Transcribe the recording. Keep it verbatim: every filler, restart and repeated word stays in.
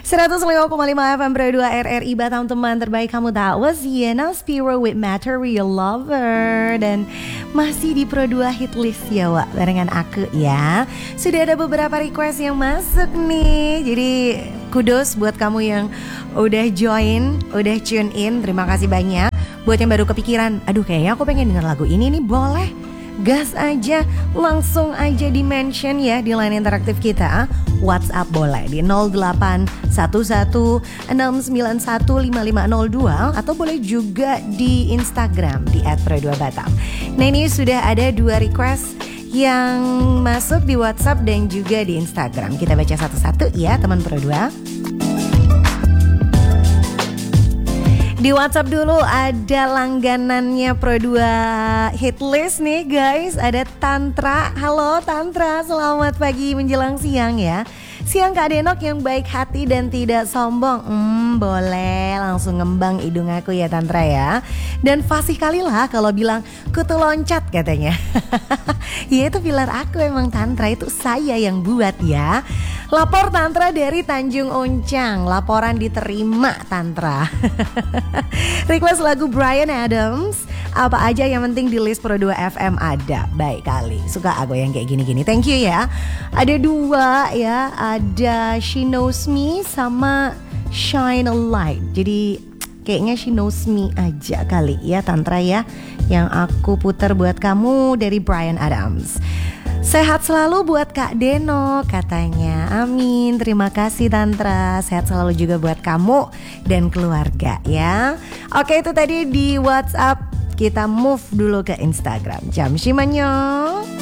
seratus lima koma lima F M Pro dua R R I Batam, teman terbaik kamu. That was Yena Spiro with Material Lover. Dan masih di Pro dua Hit List ya Wak, barengan aku ya. Sudah ada beberapa request yang masuk nih. Jadi kudos buat kamu yang udah join, udah tune in. Terima kasih banyak. Buat yang baru kepikiran, aduh kayaknya aku pengen denger lagu ini nih, boleh gas aja, langsung aja di mention ya di line interaktif kita. WhatsApp boleh di nol delapan satu satu enam sembilan satu lima lima nol dua atau boleh juga di Instagram di et pro dua batam. Nah, ini sudah ada dua request yang masuk di WhatsApp dan juga di Instagram. Kita baca satu-satu ya teman Pro dua. Di WhatsApp dulu ada langganannya Pro dua Hit List nih guys. Ada Tantra. Halo Tantra, selamat pagi menjelang siang ya. Siang Kak Denok yang baik hati dan tidak sombong. Hmm, boleh langsung ngembang hidung aku ya Tantra ya. Dan fasih kali lah kalau bilang kutu loncat katanya. Ya itu pilar aku emang Tantra, itu saya yang buat ya. Lapor Tantra dari Tanjung Uncang. Laporan diterima Tantra. Request lagu Bryan Adams. Apa aja yang penting di list Pro dua F M ada. Baik kali, suka aku yang kayak gini-gini. Thank you ya. Ada dua ya. Ada She Knows Me sama Shine a Light. Jadi kayaknya She Knows Me aja kali ya Tantra ya, yang aku putar buat kamu dari Bryan Adams. Sehat selalu buat Kak Deno katanya. Amin. Terima kasih Tantra. Sehat selalu juga buat kamu dan keluarga ya. Oke, itu tadi di WhatsApp. Kita move dulu ke Instagram. Jamshimanyo.